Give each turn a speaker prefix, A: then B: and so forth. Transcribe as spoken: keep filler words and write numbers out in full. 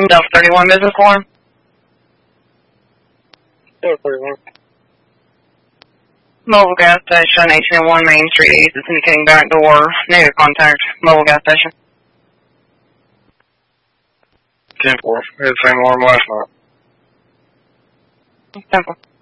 A: Delta thirty-one business form.
B: Delta thirty-one.
A: Mobile gas station, eighteen oh one Main Street East. It's indicating back door. Negative contact. Mobile gas station.
B: ten four. We had the same alarm last night.
A: ten four.